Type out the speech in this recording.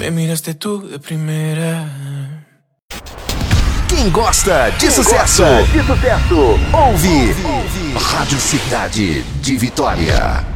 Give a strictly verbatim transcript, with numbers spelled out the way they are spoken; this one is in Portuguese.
Me miraste tú de primera. Quem gosta de Quem sucesso, gosta de sucesso, ouve, ouve Rádio Cidade de Vitória.